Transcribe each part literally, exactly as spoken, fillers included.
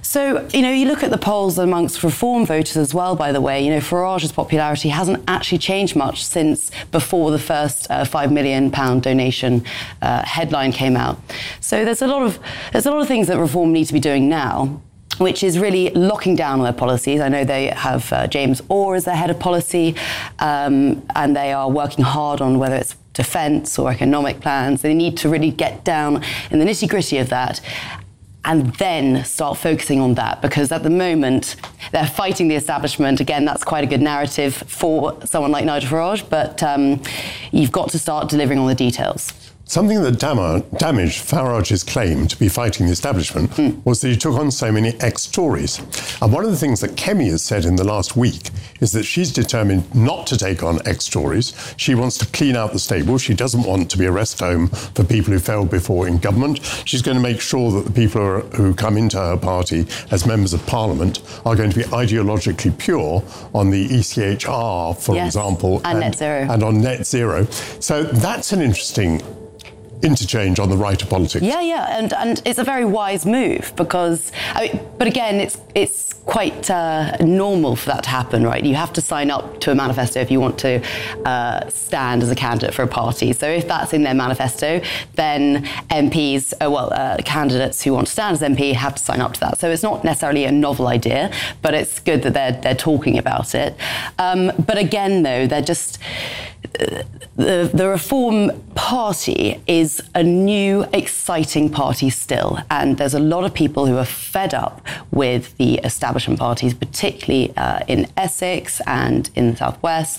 So, you know, you look at the polls amongst Reform voters as well, by the way. You know, Farage's popularity hasn't actually changed much since before the first uh, five million pound donation uh, headline came out. So there's a lot of there's a lot of things that Reform need to be doing now, which is really locking down on their policies. I know they have uh, James Orr as their head of policy, um, and they are working hard on whether it's defence or economic plans. They need to really get down in the nitty-gritty of that and then start focusing on that, because at the moment they're fighting the establishment. Again, that's quite a good narrative for someone like Nigel Farage, but um, you've got to start delivering on the details. Something that dam- damaged Farage's claim to be fighting the establishment mm. was that he took on so many ex-Tories. And one of the things that Kemi has said in the last week is that she's determined not to take on ex-Tories. She wants to clean out the stable. She doesn't want to be a rest home for people who failed before in government. She's going to make sure that the people who, are, who come into her party as members of parliament are going to be ideologically pure on the E C H R, for yes. example, and, and net zero. And on net zero. So that's an interesting interchange on the right of politics. Yeah, yeah, and and it's a very wise move, because, I mean, but again, it's it's quite uh, normal for that to happen, right? You have to sign up to a manifesto if you want to uh, stand as a candidate for a party. So if that's in their manifesto, then M Ps, uh, well, uh, candidates who want to stand as M P have to sign up to that. So it's not necessarily a novel idea, but it's good that they're they're talking about it. Um, but again, though, they're just. Uh, the, the Reform Party is a new, exciting party still, and there's a lot of people who are fed up with the establishment parties, particularly uh, in Essex and in the South West.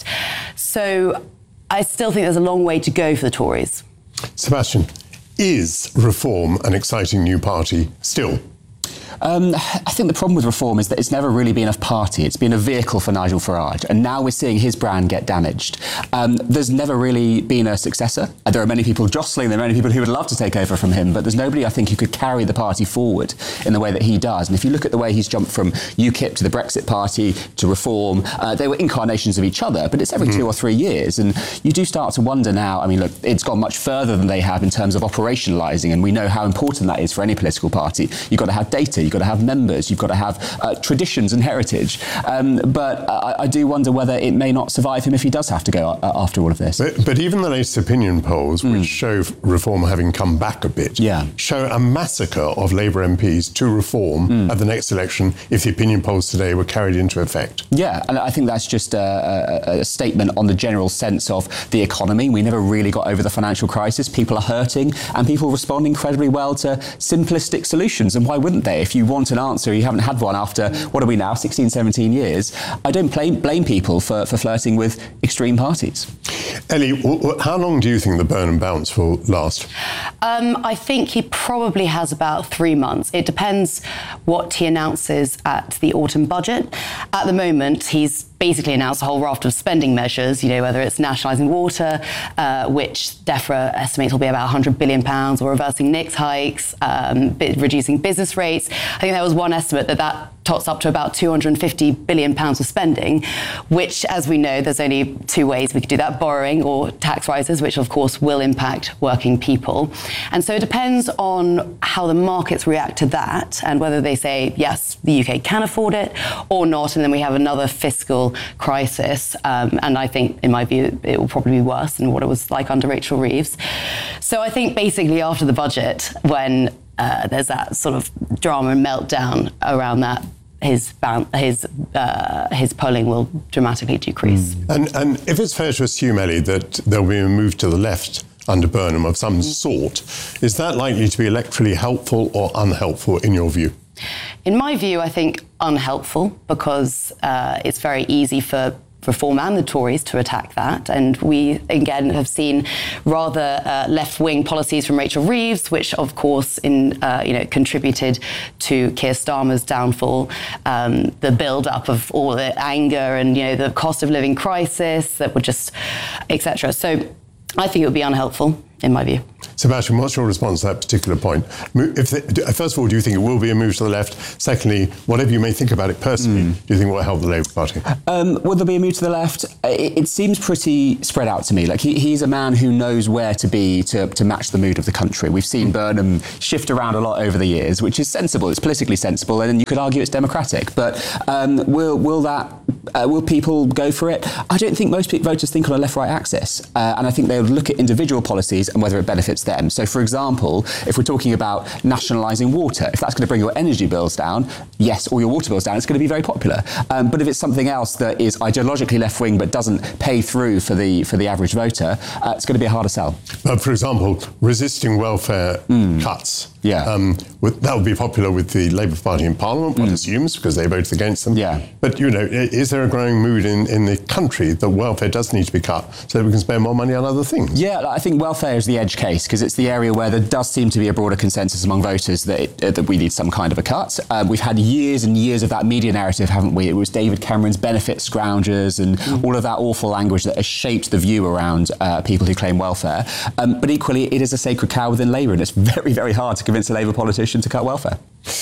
So I still think there's a long way to go for the Tories. Sebastian, is Reform an exciting new party still? Um, I think the problem with Reform is that it's never really been a party. It's been a vehicle for Nigel Farage, and now we're seeing his brand get damaged. Um, there's never really been a successor. There are many people jostling, there are many people who would love to take over from him, but there's nobody, I think, who could carry the party forward in the way that he does. And if you look at the way he's jumped from UKIP to the Brexit Party to Reform, uh, they were incarnations of each other, but it's every mm-hmm. two or three years. And you do start to wonder now, I mean, look, it's gone much further than they have in terms of operationalising, and we know how important that is for any political party. You've got to have data, you've got to have members, you've got to have uh, traditions and heritage. Um, but I, I do wonder whether it may not survive him if he does have to go uh, after all of this. But, but even the latest opinion polls, mm. which show Reform having come back a bit, yeah. show a massacre of Labour M Ps to Reform mm. at the next election if the opinion polls today were carried into effect. Yeah, and I think that's just a, a, a statement on the general sense of the economy. We never really got over the financial crisis. People are hurting, and people respond incredibly well to simplistic solutions. And why wouldn't they? If you want an answer, you haven't had one after, what are we now, sixteen, seventeen years, I don't blame, blame people for, for flirting with extreme parties. Ellie, w- w- how long do you think the burn and bounce will last? Um, I think he probably has about three months. It depends what he announces at the autumn budget. At the moment, he's basically announced a whole raft of spending measures, you know, whether it's nationalising water, uh, which DEFRA estimates will be about one hundred billion pounds, or reversing N I C hikes, um, reducing business rates. I think there was one estimate that that tots up to about two hundred fifty billion pounds of spending, which, as we know, there's only two ways we could do that: borrowing or tax rises, which of course will impact working people. And so it depends on how the markets react to that, and whether they say, yes, the U K can afford it or not, and then we have another fiscal crisis. Um, and I think, in my view, it will probably be worse than what it was like under Rachel Reeves. So I think basically after the budget, when uh, there's that sort of drama and meltdown around that, his his uh, his polling will dramatically decrease. Mm. And and if it's fair to assume, Ellie, that there'll be a move to the left under Burnham of some sort, is that likely to be electorally helpful or unhelpful in your view? In my view, I think unhelpful, because uh, it's very easy for Reform and the Tories to attack that. And we, again, have seen rather uh, left-wing policies from Rachel Reeves, which, of course, in uh, you know, contributed to Keir Starmer's downfall, um, the build-up of all the anger and, you know, the cost of living crisis that would just, et cetera. So I think it would be unhelpful. in my view. Sebastian, what's your response to that particular point? If they, first of all, do you think it will be a move to the left? Secondly, whatever you may think about it personally, mm. do you think it will help the Labour Party? Um, will there be a move to the left? It, it seems pretty spread out to me. Like he, he's a man who knows where to be to, to match the mood of the country. We've seen Burnham shift around a lot over the years, which is sensible. It's politically sensible, and you could argue it's democratic. But um, will will that uh, will people go for it? I don't think most voters think on a left-right axis, uh, and I think they'll look at individual policies and whether it benefits them. So, for example, if we're talking about nationalising water, if that's going to bring your energy bills down, yes, or your water bills down, it's going to be very popular. Um, but if it's something else that is ideologically left-wing but doesn't pay through for the for the average voter, uh, it's going to be a harder sell. But for example, resisting welfare mm. cuts. Yeah. Um, with, that would be popular with the Labour Party in Parliament, one mm. assumes, because they voted against them. Yeah. But, you know, is there a growing mood in, in the country that welfare does need to be cut so that we can spend more money on other things? Yeah, I think welfare is the edge case, because it's the area where there does seem to be a broader consensus among voters that it, uh, that we need some kind of a cut. Uh, we've had years and years of that media narrative, haven't we? It was David Cameron's benefit scroungers and mm. all of that awful language that has shaped the view around uh, people who claim welfare. Um, but equally, it is a sacred cow within Labour, and it's very, very hard to convince a Labour politician to cut welfare.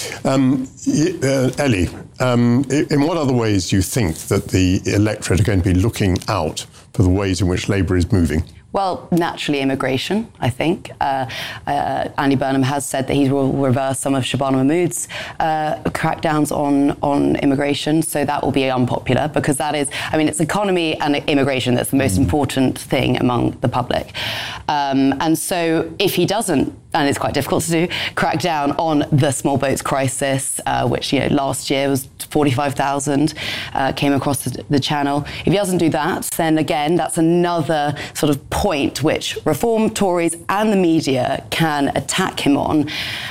Um, uh, Ellie, um, in what other ways do you think that the electorate are going to be looking out for the ways in which Labour is moving? Well, naturally, immigration, I think. Uh, uh, Andy Burnham has said that he will reverse some of Shabana Mahmood's uh, crackdowns on, on immigration, so that will be unpopular because that is, I mean, it's economy and immigration that's the most important thing among the public. Um, and so if he doesn't, and it's quite difficult to do, crack down on the small boats crisis, uh, which, you know, last year was forty-five thousand, uh, came across the, the channel. If he doesn't do that, then again, that's another sort of point which Reform Tories and the media can attack him on.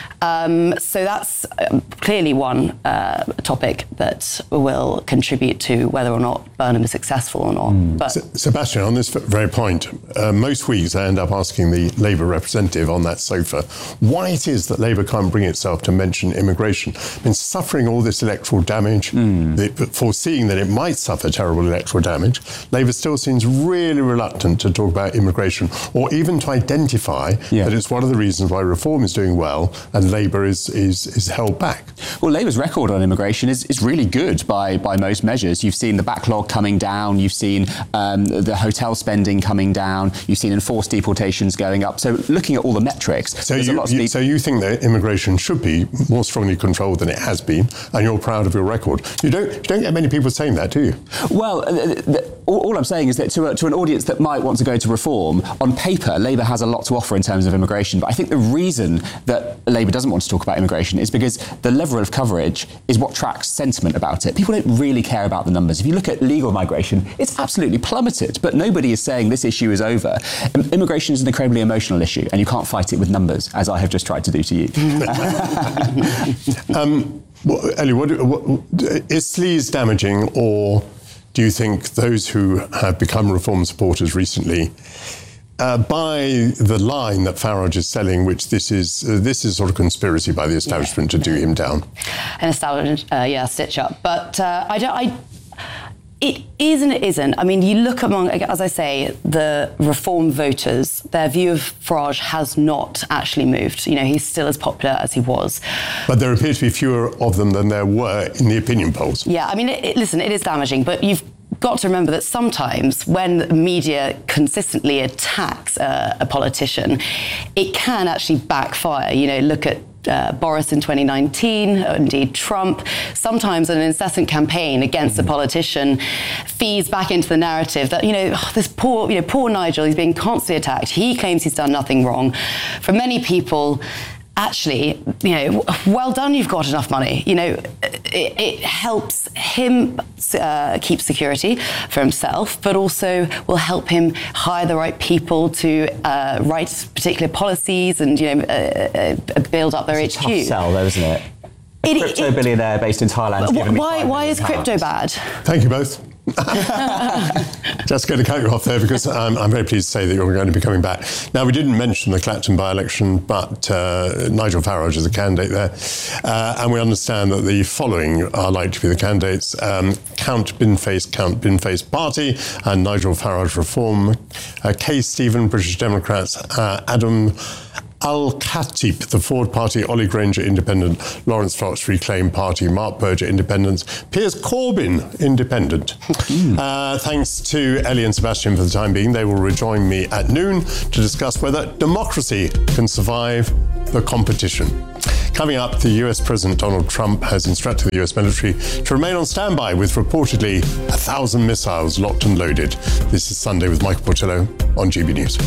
Um, so that's um, clearly one uh, topic that will contribute to whether or not Burnham is successful or not. Mm. But S- Sebastian, on this very point, uh, most weeks I end up asking the Labour representative on that sofa why it is that Labour can't bring itself to mention immigration. I mean, suffering all this electoral damage, mm. the, foreseeing that it might suffer terrible electoral damage, Labour still seems really reluctant to talk about immigration or even to identify yeah. that it's one of the reasons why Reform is doing well and Labour is, is is held back. Well, Labour's record on immigration is, is really good by, by most measures. You've seen the backlog coming down, you've seen um, the hotel spending coming down, you've seen enforced deportations going up. So looking at all the metrics, so you, a lot of you, so you think that immigration should be more strongly controlled than it has been, and you're proud of your record. You don't you don't get many people saying that, do you? Well, the, the, all, all I'm saying is that to, a, to an audience that might want to go to Reform, on paper, Labour has a lot to offer in terms of immigration. But I think the reason that Labour doesn't want to talk about immigration is because the level of coverage is what tracks sentiment about it. People don't really care about the numbers. If you look at legal migration, it's absolutely plummeted, but nobody is saying this issue is over. Immigration is an incredibly emotional issue, and you can't fight it with numbers, as I have just tried to do to you. um, well, Ellie, what, what, is sleaze damaging, or do you think those who have become Reform supporters recently Uh, by the line that Farage is selling, which this is uh, this is sort of conspiracy by the establishment yeah. to do him down? An establishment, uh, yeah, stitch up. But uh, I don't. I. It is and it isn't. I mean, you look among, as I say, the Reform voters, their view of Farage has not actually moved. You know, he's still as popular as he was. But there appear to be fewer of them than there were in the opinion polls. Yeah, I mean, it, it, listen, it is damaging, but you've got to remember that sometimes when the media consistently attacks uh, a politician, it can actually backfire. You know, look at Uh, Boris in twenty nineteen, indeed Trump. Sometimes an incessant campaign against a politician feeds back into the narrative that, you know, oh, this poor, you know, poor Nigel, he's being constantly attacked. He claims he's done nothing wrong. For many people, actually, you know, well done, you've got enough money. You know, it, it helps him uh, keep security for himself, but also will help him hire the right people to uh, write particular policies and, you know, uh, uh, build up their it's H Q. It's a tough sell, though, isn't it? A it crypto it, billionaire based in Thailand. Why, why is crypto bad? Thank you both. Just going to cut you off there because um, I'm very pleased to say that you're going to be coming back. Now, we didn't mention the Clacton by-election, but uh, Nigel Farage is a candidate there. Uh, and we understand that the following are likely to be the candidates. Um, Count Binface, Count Binface Party and Nigel Farage Reform. Uh, Kay Stephen, British Democrats. Uh, Adam Al-Khatib, the Ford Party, Ollie Granger, Independent, Lawrence Fox, Reclaim Party, Mark Berger, Independents, Piers Corbyn, Independent. uh, thanks to Ellie and Sebastian for the time being. They will rejoin me at noon to discuss whether democracy can survive the competition. Coming up, the U S President Donald Trump has instructed the U S military to remain on standby with reportedly a thousand missiles locked and loaded. This is Sunday with Michael Portillo on G B News.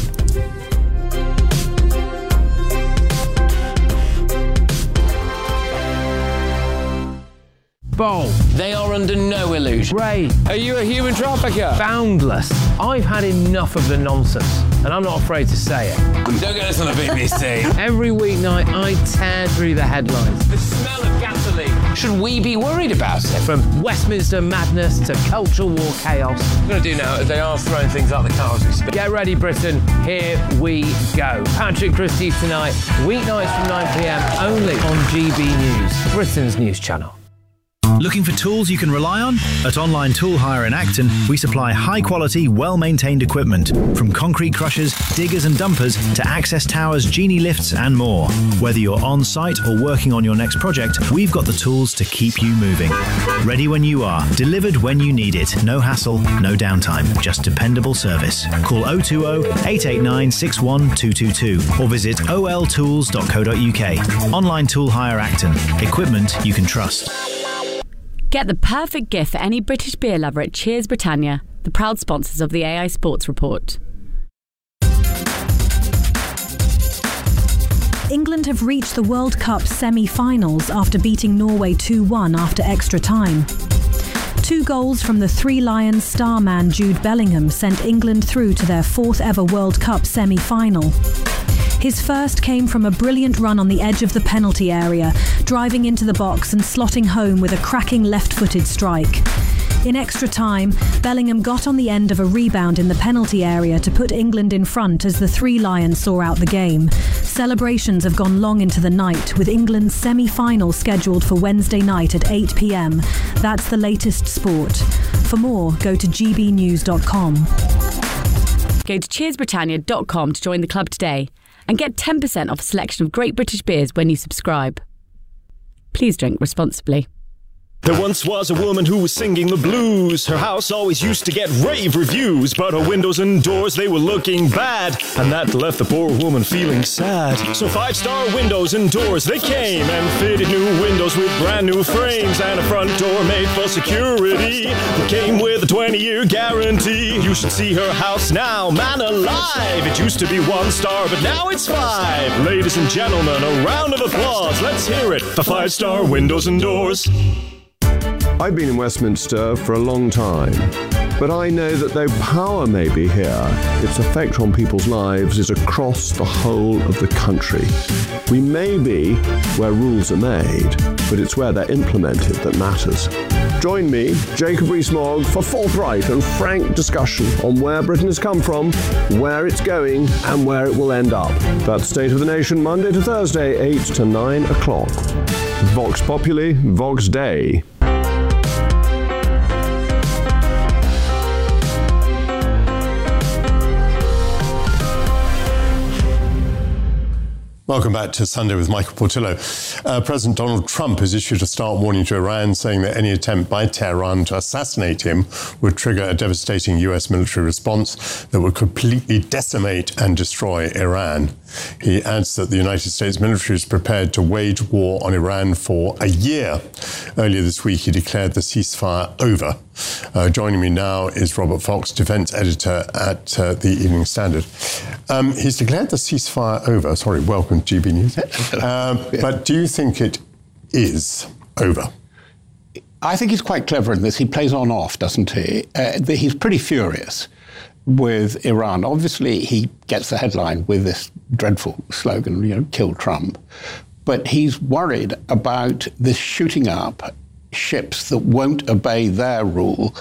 Bold. They are under no illusion. Ray. Are you a human trafficker? Boundless. I've had enough of the nonsense, and I'm not afraid to say it. Don't get this on the B B C. Every weeknight, I tear through the headlines. The smell of gasoline. Should we be worried about it? From Westminster madness to cultural war chaos. What we're going to do now is they are throwing things out the car as we speak. Get ready, Britain. Here we go. Patrick Christie tonight, weeknights from nine p m, only on G B News, Britain's news channel. Looking for tools you can rely on? At Online Tool Hire in Acton, we supply high-quality, well-maintained equipment, from concrete crushers, diggers and dumpers to access towers, genie lifts and more. Whether you're on-site or working on your next project, we've got the tools to keep you moving. Ready when you are, delivered when you need it. No hassle, no downtime, just dependable service. Call oh two oh, eight eight nine, six one two two two or visit o l tools dot co dot u k. Online Tool Hire Acton. Equipment you can trust. Get the perfect gift for any British beer lover at Cheers Britannia, the proud sponsors of the A I Sports Report. England have reached the World Cup semi-finals after beating Norway two one after extra time. Two goals from the Three Lions star man Jude Bellingham sent England through to their fourth ever World Cup semi-final. His first came from a brilliant run on the edge of the penalty area, driving into the box and slotting home with a cracking left-footed strike. In extra time, Bellingham got on the end of a rebound in the penalty area to put England in front as the Three Lions saw out the game. Celebrations have gone long into the night, with England's semi-final scheduled for Wednesday night at eight p m. That's the latest sport. For more, go to g b news dot com. Go to cheers britannia dot com to join the club today and get ten percent off a selection of great British beers when you subscribe. Please drink responsibly. There once was a woman who was singing the blues. Her house always used to get rave reviews, but her windows and doors, they were looking bad, and that left the poor woman feeling sad. So five-star windows and doors, they came and fitted new windows with brand new frames and a front door made for security. It came with a twenty-year guarantee. You should see her house now, man alive. It used to be one star, but now it's five. Ladies and gentlemen, a round of applause. Let's hear it for five-star windows and doors. I've been in Westminster for a long time, but I know that though power may be here, its effect on people's lives is across the whole of the country. We may be where rules are made, but it's where they're implemented that matters. Join me, Jacob Rees-Mogg, for forthright and frank discussion on where Britain has come from, where it's going, and where it will end up. That's State of the Nation, Monday to Thursday, eight to nine o'clock. Vox Populi, Vox Dei. Welcome back to Sunday with Michael Portillo. Uh, President Donald Trump has issued a stark warning to Iran, saying that any attempt by Tehran to assassinate him would trigger a devastating U S military response that would completely decimate and destroy Iran. He adds that the United States military is prepared to wage war on Iran for a year. Earlier this week, he declared the ceasefire over. Uh, joining me now is Robert Fox, defence editor at uh, the Evening Standard. Um, he's declared the ceasefire over. Sorry, welcome to G B News. Um, but do you think it is over? I think he's quite clever in this. He plays on off, doesn't he? Uh, he's pretty furious with Iran. Obviously, he gets the headline with this dreadful slogan, you know, kill Trump. But he's worried about this shooting up ships that won't obey their rule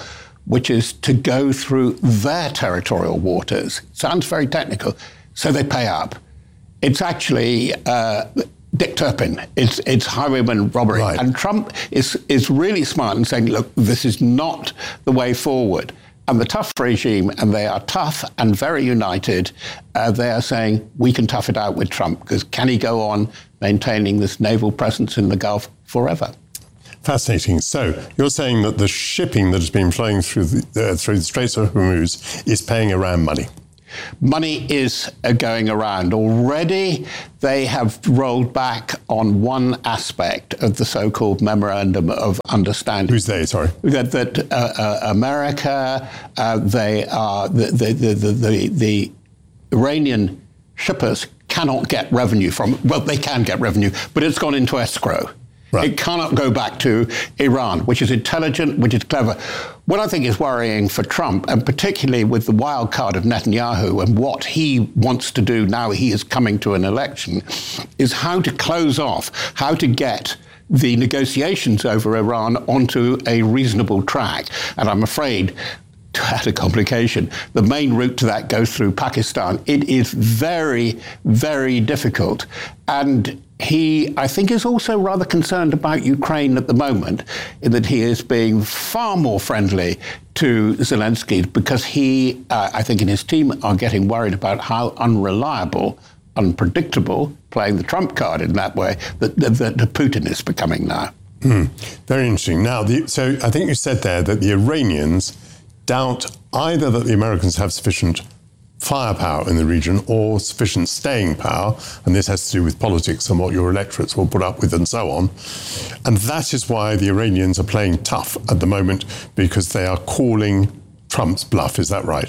which is to go through their territorial waters. Sounds very technical. So they pay up. It's actually uh, Dick Turpin. It's it's highwayman robbery. Right. And Trump is is really smart in saying, look, this is not the way forward. And the tough regime, and they are tough and very united, uh, they are saying, we can tough it out with Trump, because can he go on maintaining this naval presence in the Gulf forever? Fascinating. So you're saying that the shipping that has been flowing through the, uh, through the Straits of Hormuz is paying Iran money? Money is uh, going around. Already they have rolled back on one aspect of the so-called Memorandum of Understanding. Who's they, sorry? That, that uh, uh, America, uh, they are, the, the, the, the, the Iranian shippers cannot get revenue from, well, they can get revenue, but it's gone into escrow. Right. It cannot go back to Iran, which is intelligent, which is clever. What I think is worrying for Trump, and particularly with the wild card of Netanyahu and what he wants to do now he is coming to an election, is how to close off, how to get the negotiations over Iran onto a reasonable track. And I'm afraid, to add a complication, the main route to that goes through Pakistan. It is very, very difficult. And he, I think, is also rather concerned about Ukraine at the moment, in that he is being far more friendly to Zelensky, because he, uh, I think, and his team are getting worried about how unreliable, unpredictable, playing the Trump card in that way, that, that, that Putin is becoming now. Mm, very interesting. Now, the, so I think you said there that the Iranians doubt either that the Americans have sufficient firepower in the region or sufficient staying power, and this has to do with politics and what your electorates will put up with and so on. And that is why the Iranians are playing tough at the moment, because they are calling Trump's bluff. Is that right?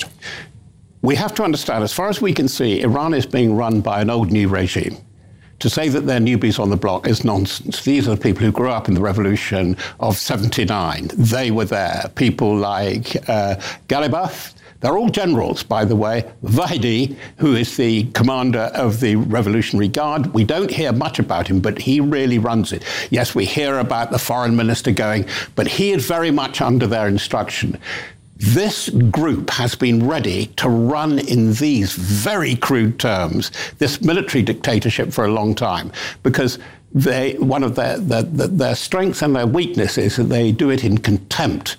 We have to understand, as far as we can see, Iran is being run by an old new regime. To say that they're newbies on the block is nonsense. These are the people who grew up in the revolution of seventy-nine. They were there. People like uh, Ghalibaf. They're all generals, by the way. Vahidi, who is the commander of the Revolutionary Guard, we don't hear much about him, but he really runs it. Yes, we hear about the foreign minister going, but he is very much under their instruction. This group has been ready to run, in these very crude terms, this military dictatorship for a long time, because they, one of their, their, their strengths and their weakness is that they do it in contempt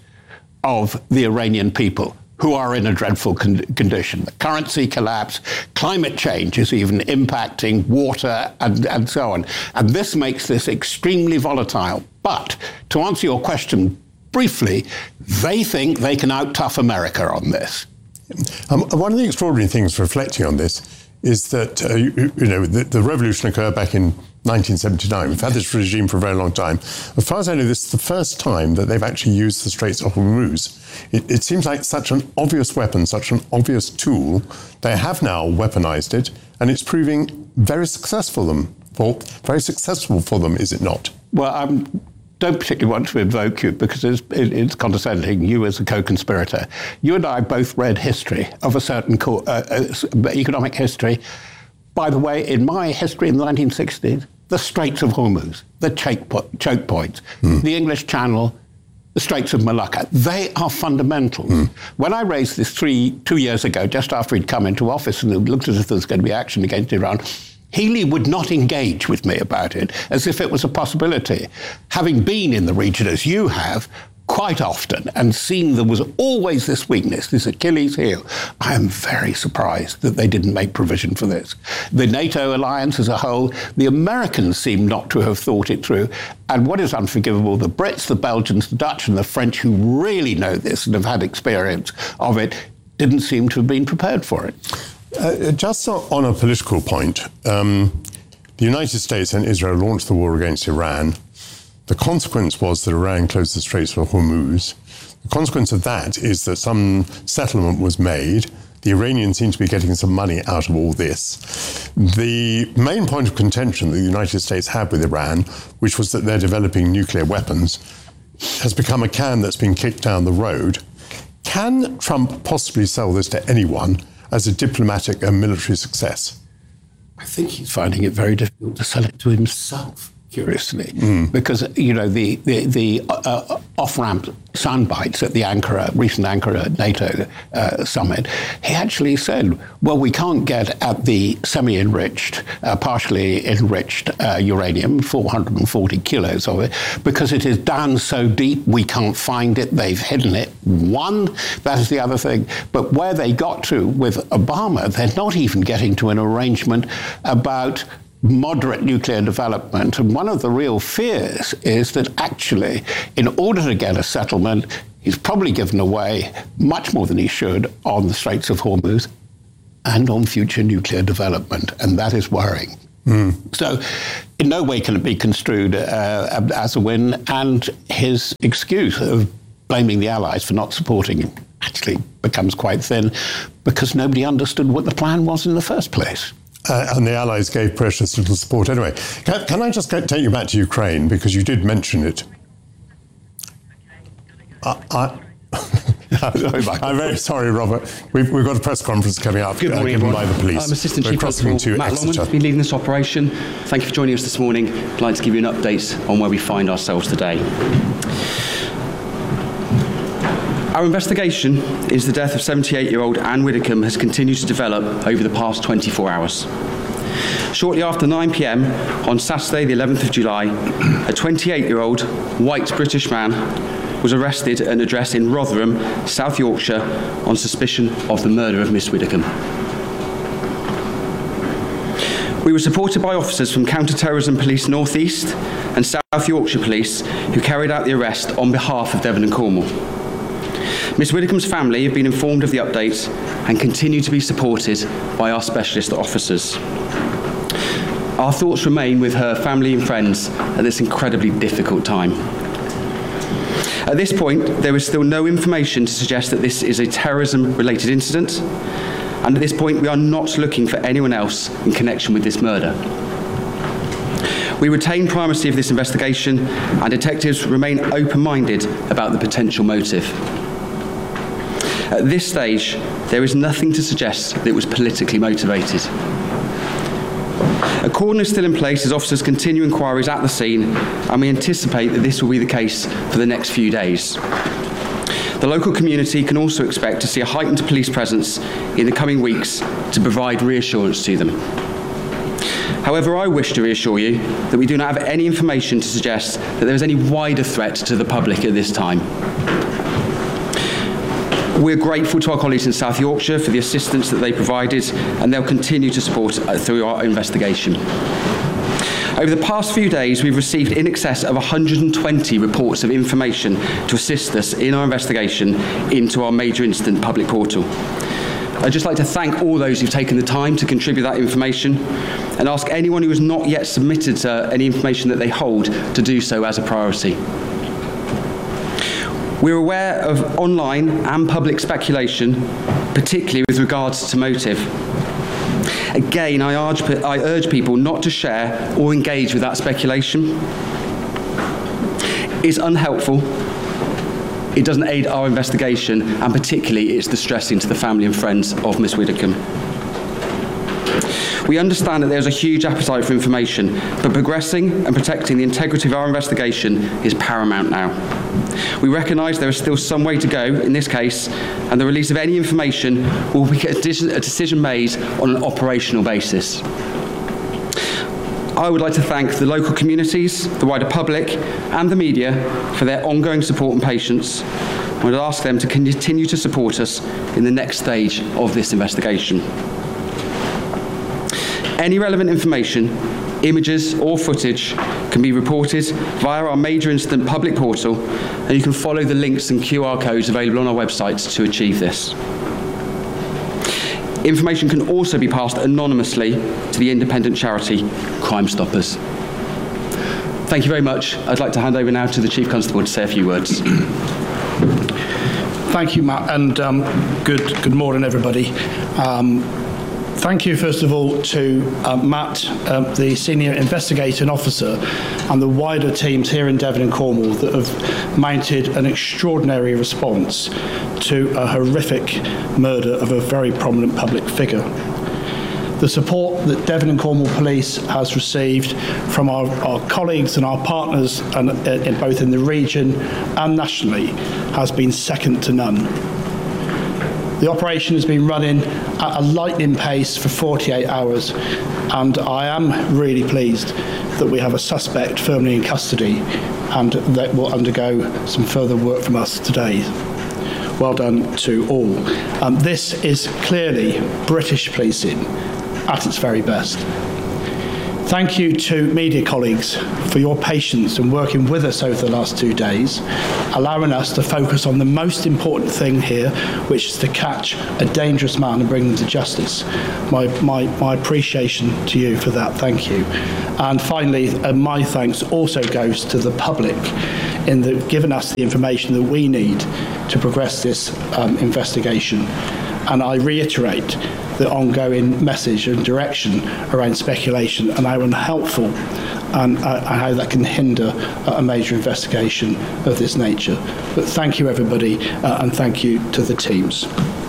of the Iranian people, who are in a dreadful con- condition. The currency collapse, climate change is even impacting water and, and so on. And this makes this extremely volatile. But to answer your question briefly, they think they can out-tough America on this. Um, one of the extraordinary things reflecting on this is that, uh, you, you know, the, the revolution occurred back in nineteen seventy-nine. We've had this regime for a very long time. As far as I know, this is the first time that they've actually used the Straits of Hormuz. It, it seems like such an obvious weapon, such an obvious tool. They have now weaponized it, and it's proving very successful them. For, very successful for them, is it not? Well, I don't particularly want to invoke you, because it's, it, it's condescending, you as a co-conspirator. You and I both read history of a certain co- uh, uh, economic history. By the way, in my history in the nineteen sixties, the Straits of Hormuz, the choke, po- choke points, mm. the English Channel, the Straits of Malacca, they are fundamental. Mm. When I raised this three, two years ago, just after he'd come into office and it looked as if there was going to be action against Iran, Healy would not engage with me about it as if it was a possibility. Having been in the region as you have, quite often, and seen there was always this weakness, this Achilles heel, I am very surprised that they didn't make provision for this. The NATO alliance as a whole, the Americans seem not to have thought it through. And what is unforgivable, the Brits, the Belgians, the Dutch and the French, who really know this and have had experience of it, didn't seem to have been prepared for it. Uh, just on a political point, um, the United States and Israel launched the war against Iran. The consequence was that Iran closed the Straits of Hormuz. The consequence of that is that some settlement was made. The Iranians seem to be getting some money out of all this. The main point of contention that the United States had with Iran, which was that they're developing nuclear weapons, has become a can that's been kicked down the road. Can Trump possibly sell this to anyone as a diplomatic and military success? I think he's finding it very difficult to sell it to himself, curiously, mm. because, you know, the, the, the uh, off-ramp sound bites at the Ankara, recent Ankara NATO uh, summit, he actually said, well, we can't get at the semi-enriched, uh, partially enriched uh, uranium, four hundred forty kilos of it, because it is down so deep we can't find it. They've hidden it. One, that is the other thing. But where they got to with Obama, they're not even getting to an arrangement about moderate nuclear development. And one of the real fears is that actually, in order to get a settlement, he's probably given away much more than he should on the Straits of Hormuz and on future nuclear development. And that is worrying. Mm. So in no way can it be construed uh, as a win. And his excuse of blaming the Allies for not supporting him actually becomes quite thin, because nobody understood what the plan was in the first place. Uh, and the Allies gave precious little support anyway. Can, can I just get, take you back to Ukraine, because you did mention it? I, I, I'm very sorry, Robert. We've, we've got a press conference coming up, Good morning, uh, given everyone. by the police. I'm Assistant We're Chief Constable Matt Exeter. Longman, been leading this operation. Thank you for joining us this morning. I'd like to give you an update on where we find ourselves today. Our investigation into the death of seventy-eight-year-old Anne Widdecombe has continued to develop over the past twenty-four hours. Shortly after nine p m on Saturday, the eleventh of July, a twenty-eight-year-old white British man was arrested at an address in Rotherham, South Yorkshire, on suspicion of the murder of Miss Widdecombe. We were supported by officers from Counter-Terrorism Police North East and South Yorkshire Police, who carried out the arrest on behalf of Devon and Cornwall. Miss Widdecombe's family have been informed of the update and continue to be supported by our specialist officers. Our thoughts remain with her family and friends at this incredibly difficult time. At this point, there is still no information to suggest that this is a terrorism-related incident, and at this point, we are not looking for anyone else in connection with this murder. We retain primacy of this investigation, and detectives remain open-minded about the potential motive. At this stage, there is nothing to suggest that it was politically motivated. A cordon is still in place as officers continue inquiries at the scene, and we anticipate that this will be the case for the next few days. The local community can also expect to see a heightened police presence in the coming weeks to provide reassurance to them. However, I wish to reassure you that we do not have any information to suggest that there is any wider threat to the public at this time. We're grateful to our colleagues in South Yorkshire for the assistance that they provided, and they'll continue to support uh, through our investigation. Over the past few days, we've received in excess of one hundred twenty reports of information to assist us in our investigation into our major incident public portal. I'd just like to thank all those who've taken the time to contribute that information, and ask anyone who has not yet submitted uh, any information that they hold to do so as a priority. We're aware of online and public speculation, particularly with regards to motive. Again, I urge, I urge people not to share or engage with that speculation. It's unhelpful, it doesn't aid our investigation, and particularly it's distressing to the family and friends of Miss Widdecombe. We understand that there's a huge appetite for information, but progressing and protecting the integrity of our investigation is paramount now. We recognise there is still some way to go in this case, and the release of any information will be a decision made on an operational basis. I would like to thank the local communities, the wider public, and the media for their ongoing support and patience. I would ask them to continue to support us in the next stage of this investigation. Any relevant information, images or footage can be reported via our major incident public portal, and you can follow the links and Q R codes available on our website to achieve this. Information can also be passed anonymously to the independent charity Crime Stoppers. Thank you very much. I'd like to hand over now to the Chief Constable to say a few words. Thank you, Matt, and um, good, good morning, everybody. Um, Thank you, first of all, to uh, Matt, uh, the Senior Investigating Officer, and the wider teams here in Devon and Cornwall that have mounted an extraordinary response to a horrific murder of a very prominent public figure. The support that Devon and Cornwall Police has received from our, our colleagues and our partners, and uh, in both in the region and nationally, has been second to none. The operation has been running at a lightning pace for forty-eight hours, and I am really pleased that we have a suspect firmly in custody and that will undergo some further work from us today. Well done to all. Um, this is clearly British policing at its very best. Thank you to media colleagues for your patience in working with us over the last two days, allowing us to focus on the most important thing here, which is to catch a dangerous man and bring him to justice. My, my, my appreciation to you for that, thank you. And finally, uh, my thanks also goes to the public in the, giving us the information that we need to progress this um, investigation. And I reiterate the ongoing message and direction around speculation and how unhelpful and uh, how that can hinder a major investigation of this nature. But thank you, everybody, uh, and thank you to the teams.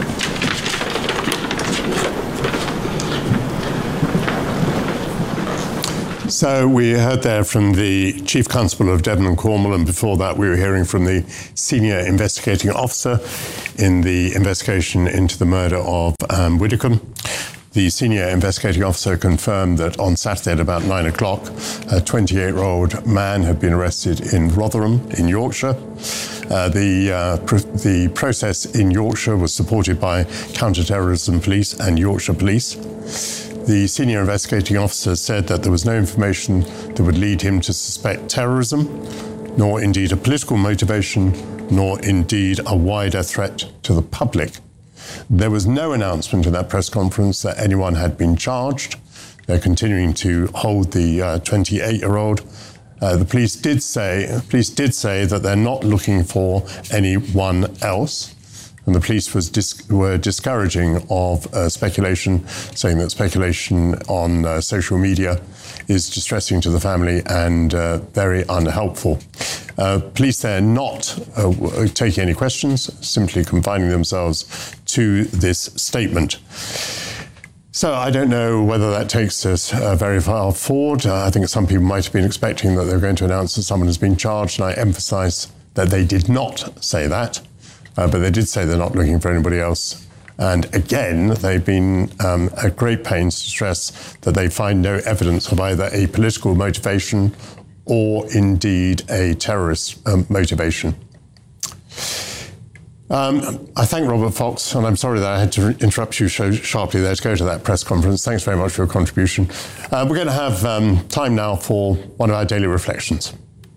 So we heard there from the Chief Constable of Devon and Cornwall, and before that we were hearing from the Senior Investigating Officer in the investigation into the murder of Anne Widdecombe. The Senior Investigating Officer confirmed that on Saturday at about nine o'clock, a twenty-eight-year-old man had been arrested in Rotherham in Yorkshire. Uh, the, uh, pr- the process in Yorkshire was supported by counter-terrorism police and Yorkshire Police. The Senior Investigating Officer said that there was no information that would lead him to suspect terrorism, nor indeed a political motivation, nor indeed a wider threat to the public. There was no announcement in that press conference that anyone had been charged. They're continuing to hold the uh, twenty-eight-year-old. Uh, the police did say, police did say that they're not looking for anyone else. And the police was dis- were discouraging of uh, speculation, saying that speculation on uh, social media is distressing to the family and uh, very unhelpful. Uh, police there not uh, taking any questions, simply confining themselves to this statement. So I don't know whether that takes us uh, very far forward. Uh, I think some people might have been expecting that they were going to announce that someone has been charged, and I emphasise that they did not say that. Uh, but they did say they're not looking for anybody else. And again, they've been um, at great pains to stress that they find no evidence of either a political motivation or indeed a terrorist um, motivation. Um, I thank Robert Fox, and I'm sorry that I had to interrupt you so sharply there to go to that press conference. Thanks very much for your contribution. Uh, we're going to have um, time now for one of our daily reflections.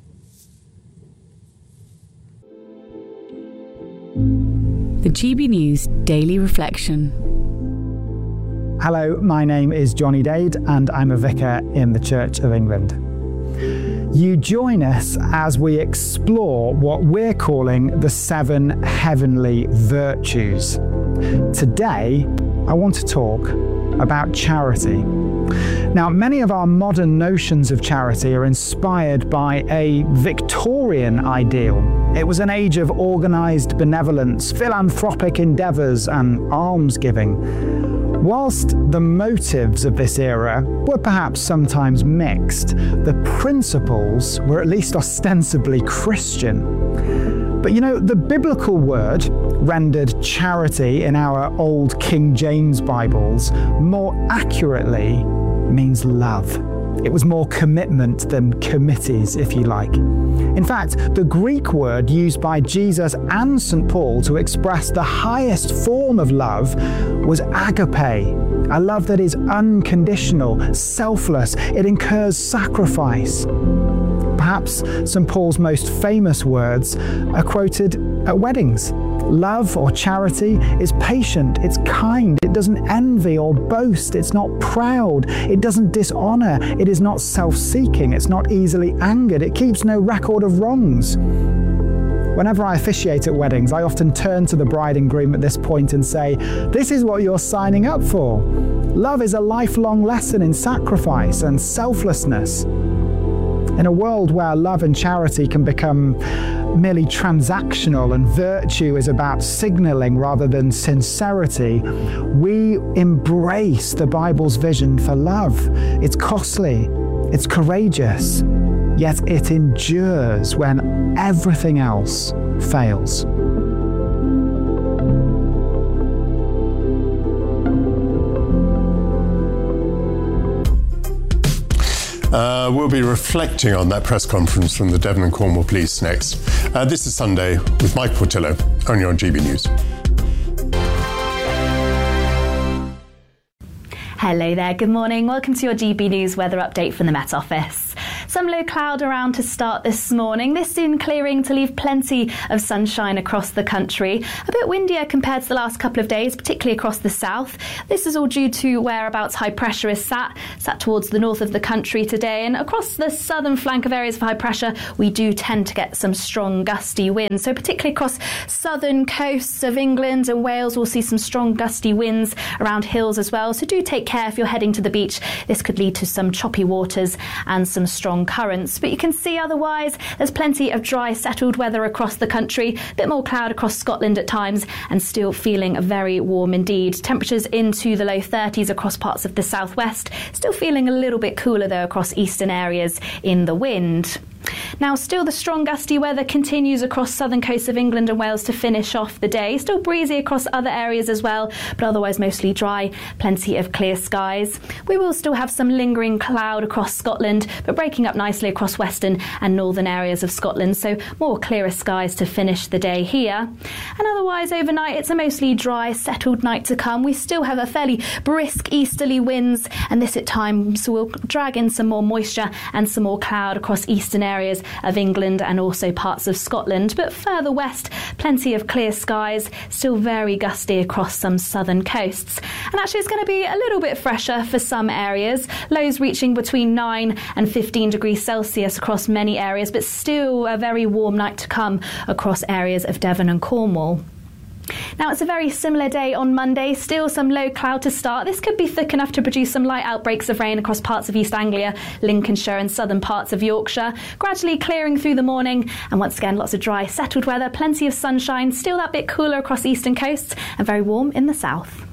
The G B News Daily Reflection. Hello, my name is Johnny Dade and I'm a vicar in the Church of England. You join us as we explore what we're calling the seven heavenly virtues. Today, I want to talk about charity. Now, many of our modern notions of charity are inspired by a Victorian ideal. It was an age of organised benevolence, philanthropic endeavours and almsgiving. Whilst the motives of this era were perhaps sometimes mixed, the principles were at least ostensibly Christian. But you know, the biblical word, rendered charity in our old King James Bibles, more accurately means love. It was more commitment than committees, if you like. In fact, the Greek word used by Jesus and Saint Paul to express the highest form of love was agape, a love that is unconditional, selfless, it incurs sacrifice. Perhaps Saint Paul's most famous words are quoted at weddings. Love or charity is patient, it's kind, it doesn't envy or boast, it's not proud, it doesn't dishonour, it is not self-seeking, it's not easily angered, it keeps no record of wrongs. Whenever I officiate at weddings, I often turn to the bride and groom at this point and say, this is what you're signing up for. Love is a lifelong lesson in sacrifice and selflessness. In a world where love and charity can become merely transactional and virtue is about signaling rather than sincerity, we embrace the Bible's vision for love. It's costly, it's courageous, yet it endures when everything else fails. Uh, we'll be reflecting on that press conference from the Devon and Cornwall Police next. Uh, this is Sunday with Mike Portillo, only on G B News. Hello there, good morning. Welcome to your G B News weather update from the Met Office. Some low cloud around to start this morning. This soon clearing to leave plenty of sunshine across the country. A bit windier compared to the last couple of days, particularly across the south. This is all due to whereabouts high pressure is sat, sat towards the north of the country today. And across the southern flank of areas of high pressure, we do tend to get some strong gusty winds. So particularly across southern coasts of England and Wales, we'll see some strong gusty winds around hills as well. So do take care if you're heading to the beach. This could lead to some choppy waters and some strong currents, but you can see otherwise there's plenty of dry settled weather across the country, a bit more cloud across Scotland at times, and still feeling very warm indeed. Temperatures into the low thirties across parts of the southwest, still feeling a little bit cooler though across eastern areas in the wind. Now, still the strong gusty weather continues across southern coasts of England and Wales to finish off the day. Still breezy across other areas as well, but otherwise mostly dry, plenty of clear skies. We will still have some lingering cloud across Scotland, but breaking up nicely across western and northern areas of Scotland, so more clearer skies to finish the day here. And otherwise overnight, it's a mostly dry, settled night to come. We still have a fairly brisk easterly winds, and this at times will drag in some more moisture and some more cloud across eastern areas areas of England and also parts of Scotland, but further west, plenty of clear skies, still very gusty across some southern coasts. And actually it's going to be a little bit fresher for some areas, lows reaching between nine and fifteen degrees Celsius across many areas, but still a very warm night to come across areas of Devon and Cornwall. Now, it's a very similar day on Monday, still some low cloud to start. This could be thick enough to produce some light outbreaks of rain across parts of East Anglia, Lincolnshire and southern parts of Yorkshire, gradually clearing through the morning, and once again lots of dry, settled weather, plenty of sunshine, still that bit cooler across eastern coasts and very warm in the south.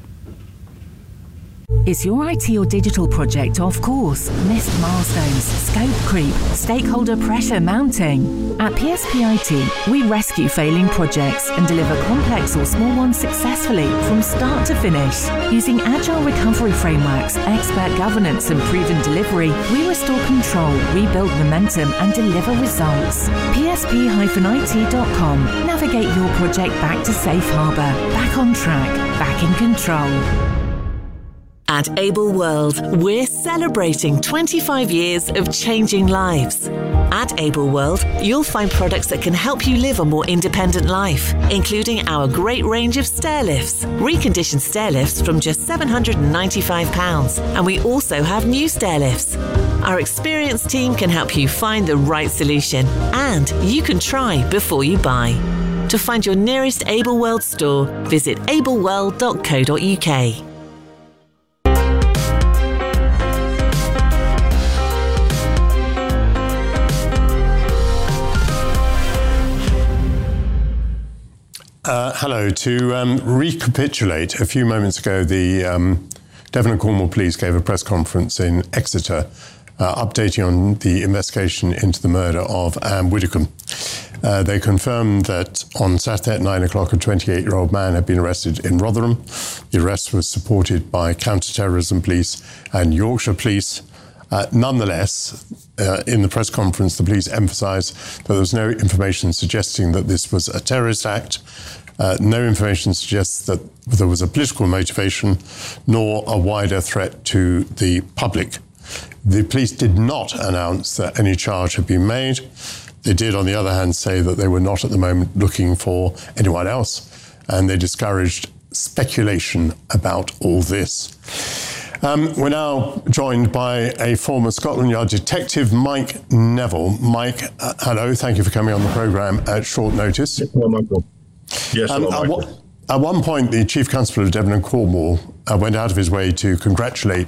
Is your I T or digital project off course? Missed milestones, scope creep, stakeholder pressure mounting? At P S P I T, we rescue failing projects and deliver complex or small ones successfully from start to finish. Using agile recovery frameworks, expert governance and proven delivery, we restore control, rebuild momentum and deliver results. P S P I T dot com. Navigate your project back to safe harbour, back on track, back in control. At Able World, we're celebrating twenty-five years of changing lives. At Able World, you'll find products that can help you live a more independent life, including our great range of stair lifts, reconditioned stair lifts from just seven hundred ninety-five pounds, and we also have new stair lifts. Our experienced team can help you find the right solution, and you can try before you buy. To find your nearest Able World store, visit able world dot co dot U K. Uh, hello. To um, recapitulate, a few moments ago, the um, Devon and Cornwall Police gave a press conference in Exeter, uh, updating on the investigation into the murder of Anne Widdecombe. Uh, they confirmed that on Saturday at nine o'clock, a twenty-eight-year-old man had been arrested in Rotherham. The arrest was supported by counter-terrorism police and Yorkshire police. Uh, nonetheless, uh, in the press conference, the police emphasised that there was no information suggesting that this was a terrorist act. Uh, no information suggests that there was a political motivation, nor a wider threat to the public. The police did not announce that any charge had been made. They did, on the other hand, say that they were not at the moment looking for anyone else, and they discouraged speculation about all this. Um, we're now joined by a former Scotland Yard detective, Mike Neville. Mike, uh, hello, thank you for coming on the programme at short notice. Yes, hello, Michael. Yes, um, hello, Michael. At, w- at one point, the Chief Constable of Devon and Cornwall uh, went out of his way to congratulate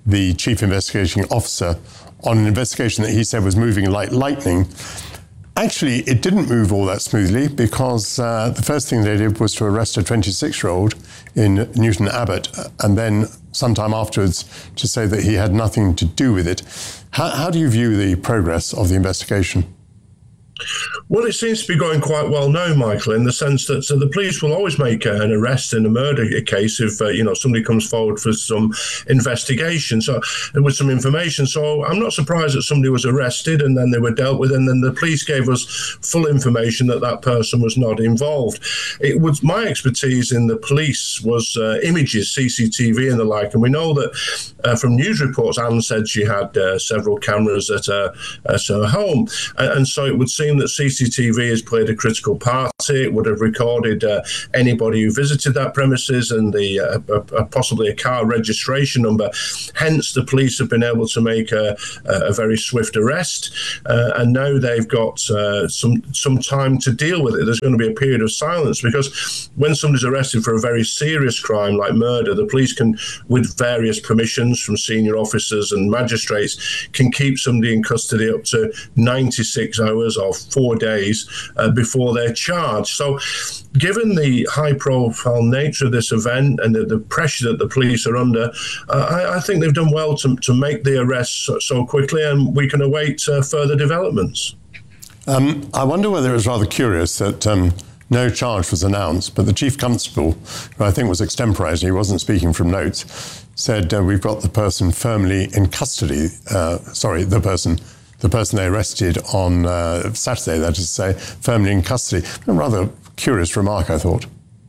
the chief investigating officer on an investigation that he said was moving like lightning. Actually, it didn't move all that smoothly because uh, the first thing they did was to arrest a twenty-six-year-old in Newton Abbot, and then sometime afterwards to say that he had nothing to do with it. How, how do you view the progress of the investigation? Well, it seems to be going quite well now, Michael, in the sense that so the police will always make an arrest in a murder case if, uh, you know, somebody comes forward for some investigation, so with some information. So I'm not surprised that somebody was arrested and then they were dealt with, and then the police gave us full information that that person was not involved. It was my expertise in the police was uh, images, C C T V and the like, and we know that uh, from news reports, Anne said she had uh, several cameras at her, at her home, and, and so it would seem that C C T V has played a critical part. It would have recorded uh, anybody who visited that premises and the uh, uh, possibly a car registration number. Hence, the police have been able to make a, a very swift arrest, uh, and now they've got uh, some some time to deal with it. There's going to be a period of silence because when somebody's arrested for a very serious crime like murder, the police can, with various permissions from senior officers and magistrates, can keep somebody in custody up to ninety-six hours or four days uh, before they're charged. So given the high-profile nature of this event and the, the pressure that the police are under, uh, I, I think they've done well to, to make the arrests so, so quickly, and we can await uh, further developments. Um, I wonder whether it was rather curious that um, no charge was announced, but the chief constable, who I think was extemporising, he wasn't speaking from notes, said, uh, we've got the person firmly in custody, uh, sorry, the person the person they arrested on uh, Saturday, that is to say, firmly in custody. A rather curious remark, I thought.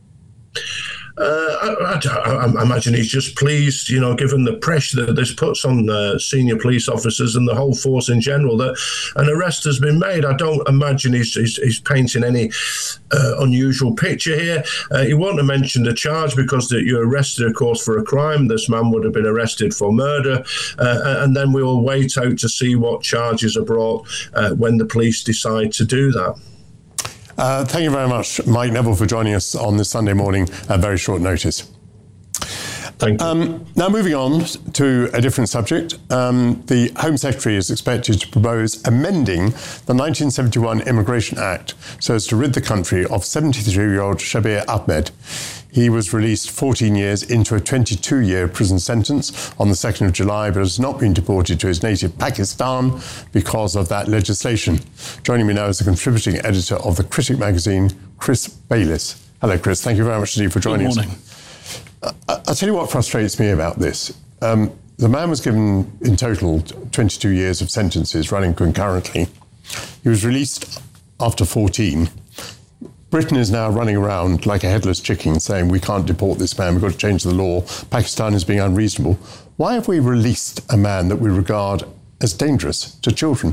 Uh, I, I, I imagine he's just pleased, you know, given the pressure that this puts on uh, senior police officers and the whole force in general, that an arrest has been made. I don't imagine he's, he's, he's painting any uh, unusual picture here. Uh, he won't have mentioned a charge because that you're arrested, of course, for a crime. This man would have been arrested for murder, uh, and then we will wait out to see what charges are brought uh, when the police decide to do that. Uh, thank you very much, Mike Neville, for joining us on this Sunday morning at very short notice. Thank you. Um, now, moving on to a different subject, um, the Home Secretary is expected to propose amending the nineteen seventy-one Immigration Act so as to rid the country of seventy-three-year-old Shabir Ahmed. He was released fourteen years into a twenty-two-year prison sentence on the second of July, but has not been deported to his native Pakistan because of that legislation. Joining me now is the contributing editor of The Critic magazine, Chris Bayliss. Hello, Chris. Thank you very much indeed for joining us. Good morning. Uh, I'll tell you what frustrates me about this. Um, the man was given in total twenty-two years of sentences running concurrently. He was released after fourteen. Britain is now running around like a headless chicken saying we can't deport this man, we've got to change the law, Pakistan is being unreasonable. Why have we released a man that we regard as dangerous to children?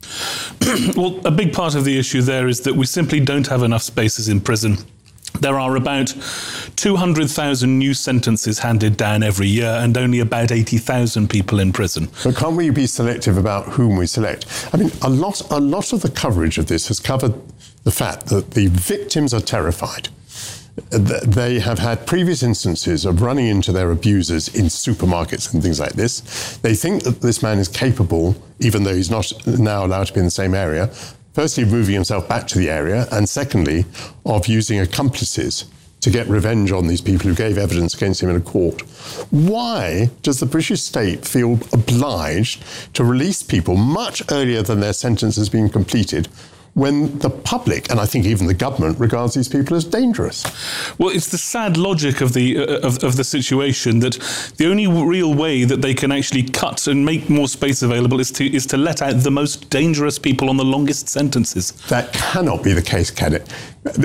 Well, a big part of the issue there is that we simply don't have enough spaces in prison. There are about two hundred thousand new sentences handed down every year and only about eighty thousand people in prison. But can't we be selective about whom we select? I mean, a lot, a lot of the coverage of this has covered the fact that the victims are terrified. They have had previous instances of running into their abusers in supermarkets and things like this. They think that this man is capable, even though he's not now allowed to be in the same area, firstly, of moving himself back to the area, and secondly, of using accomplices to get revenge on these people who gave evidence against him in a court. Why does the British state feel obliged to release people much earlier than their sentence has been completed, when the public, and I think even the government, regards these people as dangerous? Well, it's the sad logic of the uh, of, of the situation that the only real way that they can actually cut and make more space available is to is to let out the most dangerous people on the longest sentences. That cannot be the case, can it?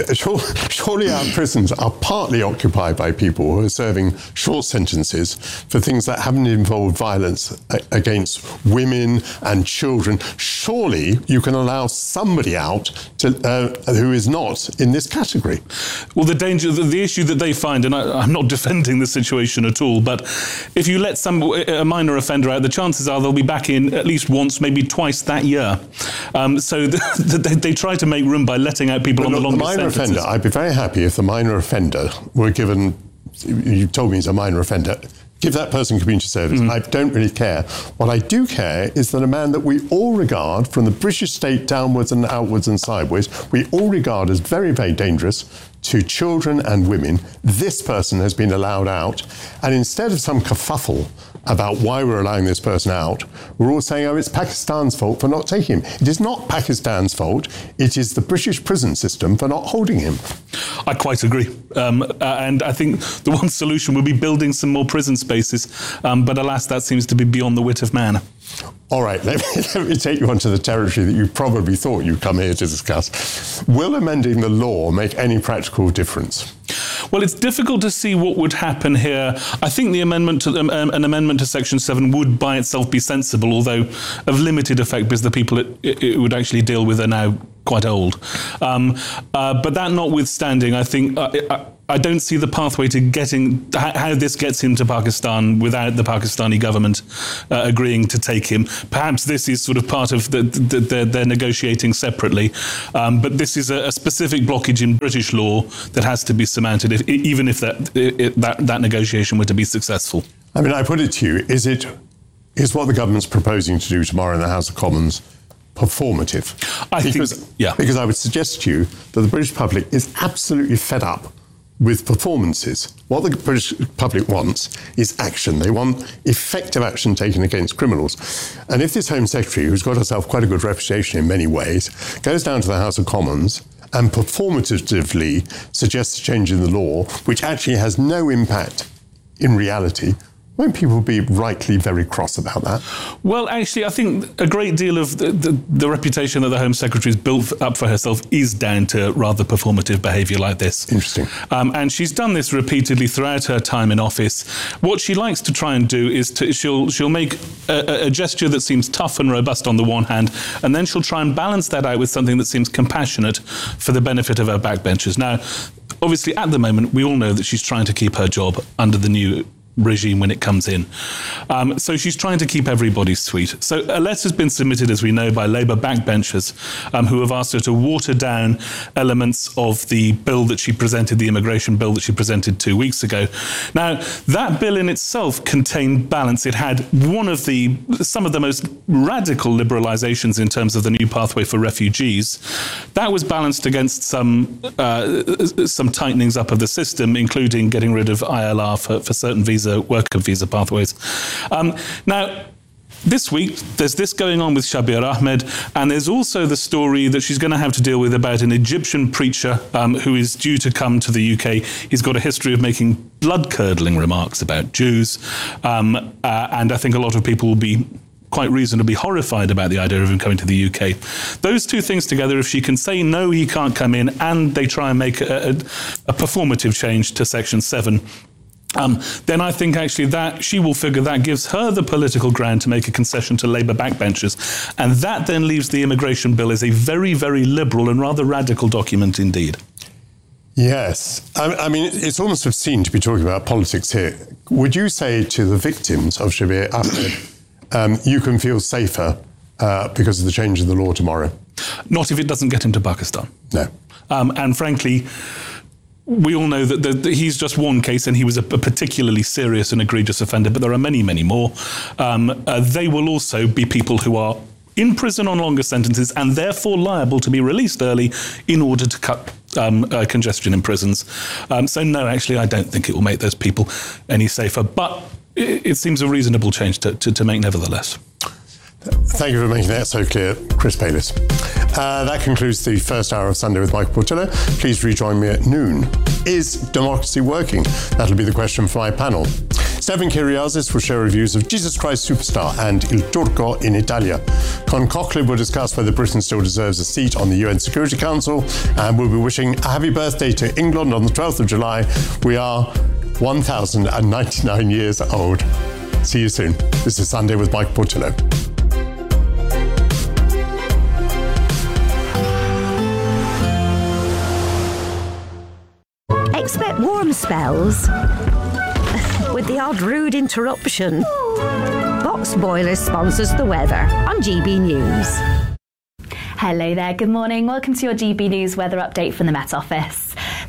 Surely our prisons are partly occupied by people who are serving short sentences for things that haven't involved violence against women and children. Surely you can allow somebody out to, uh, who is not in this category. Well, the danger, the, the issue that they find, and I, I'm not defending the situation at all, but if you let some a minor offender out, the chances are they'll be back in at least once, maybe twice that year. Um, so the, the, they, they try to make room by letting out people but on the longest minor sentences. Offender, I'd be very happy if the minor offender were given, you told me he's a minor offender, give that person community service. Mm. I don't really care. What I do care is that a man that we all regard, from the British state downwards and outwards and sideways, we all regard as very, very dangerous to children and women, this person has been allowed out. And instead of some kerfuffle about why we're allowing this person out, we're all saying, oh, it's Pakistan's fault for not taking him. It is not Pakistan's fault. It is the British prison system for not holding him. I quite agree. Um, uh, and I think the one solution would be building some more prison spaces. Um, but alas, that seems to be beyond the wit of man. All right, let me, let me take you onto the territory that you probably thought you'd come here to discuss. Will amending the law make any practical difference? Well, it's difficult to see what would happen here. I think the amendment to, um, an amendment to Section seven would by itself be sensible, although of limited effect because the people it, it, it would actually deal with are now quite old. Um, uh, but that notwithstanding, I think uh, I, I don't see the pathway to getting how this gets him to Pakistan without the Pakistani government uh, agreeing to take him. Perhaps this is sort of part of the, the, the, they're negotiating separately. Um, but this is a, a specific blockage in British law that has to be surmounted, if, even if that, if that that negotiation were to be successful. I mean, I put it to you: is it is what the government's proposing to do tomorrow in the House of Commons performative? I because, think, yeah. Because I would suggest to you that the British public is absolutely fed up with performances. What the British public wants is action. They want effective action taken against criminals. And if this Home Secretary, who's got herself quite a good reputation in many ways, goes down to the House of Commons and performatively suggests a change in the law, which actually has no impact in reality, won't people be rightly very cross about that? Well, actually, I think a great deal of the, the, the reputation that the Home Secretary has built up for herself is down to rather performative behaviour like this. Interesting. Um, and she's done this repeatedly throughout her time in office. What she likes to try and do is to, she'll she'll make a, a gesture that seems tough and robust on the one hand, and then she'll try and balance that out with something that seems compassionate for the benefit of her backbenchers. Now, obviously, at the moment, we all know that she's trying to keep her job under the new regime when it comes in. Um, so she's trying to keep everybody sweet. So a letter's been submitted, as we know, by Labour backbenchers um, who have asked her to water down elements of the bill that she presented, the immigration bill that she presented two weeks ago. Now, that bill in itself contained balance. It had one of the, some of the most radical liberalisations in terms of the new pathway for refugees. That was balanced against some, uh, some tightenings up of the system, including getting rid of I L R for, for certain visa worker visa pathways. Um, now, this week, there's this going on with Shabir Ahmed, and there's also the story that she's going to have to deal with about an Egyptian preacher um, who is due to come to the U K. He's got a history of making blood-curdling remarks about Jews, um, uh, and I think a lot of people will be quite reasonably horrified about the idea of him coming to the U K. Those two things together, if she can say no, he can't come in, and they try and make a, a, a performative change to Section seven, Um, then I think actually that she will figure that gives her the political ground to make a concession to Labour backbenchers. And that then leaves the immigration bill as a very, very liberal and rather radical document indeed. Yes. I, I mean, it's almost obscene to be talking about politics here. Would you say to the victims of Shabir Ahmed, um, you can feel safer uh, because of the change in the law tomorrow? Not if it doesn't get him to Pakistan. No. Um, and frankly, we all know that, the, that he's just one case and he was a, a particularly serious and egregious offender, but there are many, many more. Um, uh, they will also be people who are in prison on longer sentences and therefore liable to be released early in order to cut um, uh, congestion in prisons. Um, so no, actually, I don't think it will make those people any safer, but it, it seems a reasonable change to, to, to make nevertheless. Thank you for making that so clear, Chris Bayliss. Uh, that concludes the first hour of Sunday with Michael Portillo. Please rejoin me at noon. Is democracy working? That'll be the question for my panel. Stephan Kyriazis will share reviews of Jesus Christ Superstar and Il Turco in Italia. Con Cochlin will discuss whether Britain still deserves a seat on the U N Security Council, and we'll be wishing a happy birthday to England on the twelfth of July. We are one thousand ninety-nine years old. See you soon. This is Sunday with Michael Portillo. Expect warm spells with the odd rude interruption. Box Boilers sponsors the weather on G B News. Hello there, good morning. Welcome to your G B News weather update from the Met Office.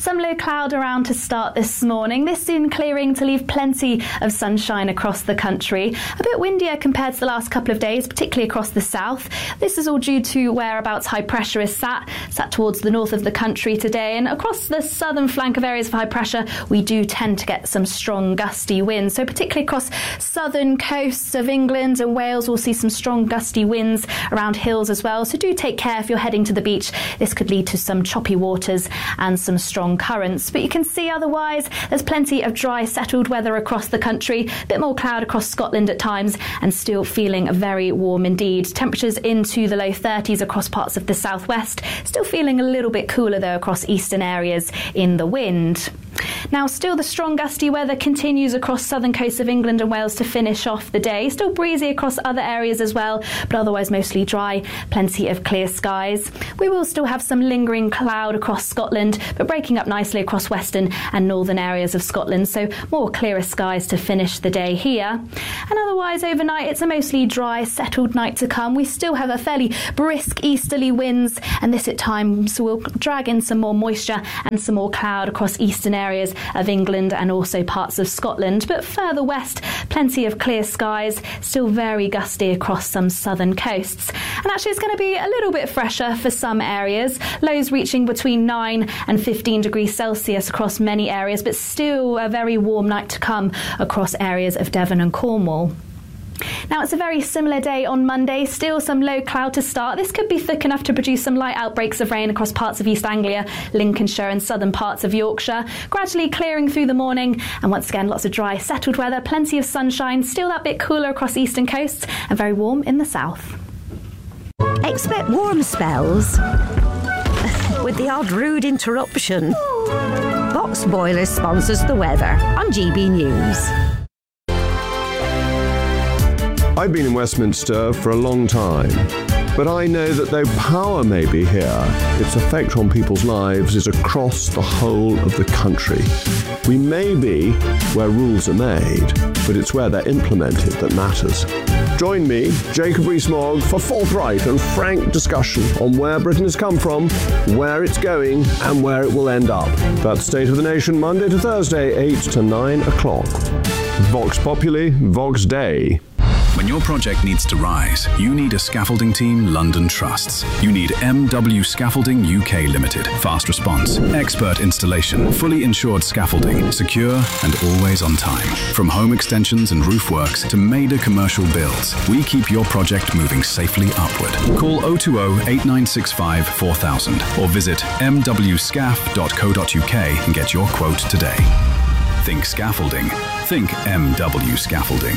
Some low cloud around to start this morning. This soon clearing to leave plenty of sunshine across the country. A bit windier compared to the last couple of days, particularly across the south. This is all due to whereabouts high pressure is sat, sat towards the north of the country today. And across the southern flank of areas of high pressure, we do tend to get some strong gusty winds. So particularly across southern coasts of England and Wales, we'll see some strong gusty winds around hills as well. So do take care if you're heading to the beach. This could lead to some choppy waters and some strong currents. But you can see otherwise there's plenty of dry, settled weather across the country. A bit more cloud across Scotland at times and still feeling very warm indeed. Temperatures into the low thirties across parts of the southwest. Still feeling a little bit cooler though across eastern areas in the wind. Now, still the strong gusty weather continues across southern coasts of England and Wales to finish off the day. Still breezy across other areas as well, but otherwise mostly dry, plenty of clear skies. We will still have some lingering cloud across Scotland, but breaking up nicely across western and northern areas of Scotland, so more clearer skies to finish the day here. And otherwise overnight, it's a mostly dry, settled night to come. We still have a fairly brisk easterly winds, and this at times will drag in some more moisture and some more cloud across eastern areas of England and also parts of Scotland. But further west, plenty of clear skies, still very gusty across some southern coasts. And actually it's going to be a little bit fresher for some areas, lows reaching between nine and fifteen degrees Celsius across many areas, but still a very warm night to come across areas of Devon and Cornwall. Now, it's a very similar day on Monday, still some low cloud to start. This could be thick enough to produce some light outbreaks of rain across parts of East Anglia, Lincolnshire and southern parts of Yorkshire, gradually clearing through the morning, and once again lots of dry, settled weather, plenty of sunshine, still that bit cooler across eastern coasts and very warm in the south. Expect warm spells with the odd rude interruption. Box Boilers sponsors the weather on G B News. I've been in Westminster for a long time, but I know that though power may be here, its effect on people's lives is across the whole of the country. We may be where rules are made, but it's where they're implemented that matters. Join me, Jacob Rees-Mogg, for forthright and frank discussion on where Britain has come from, where it's going, and where it will end up. That's State of the Nation, Monday to Thursday, eight to nine o'clock. Vox Populi, Vox Dei. When your project needs to rise, you need a scaffolding team London trusts. You need M W Scaffolding U K Limited. Fast response, expert installation, fully insured scaffolding, secure and always on time. From home extensions and roof works to major commercial builds, we keep your project moving safely upward. Call oh two oh, eight nine six five, four thousand or visit m w scaff dot co dot u k and get your quote today. Think scaffolding. Think M W Scaffolding.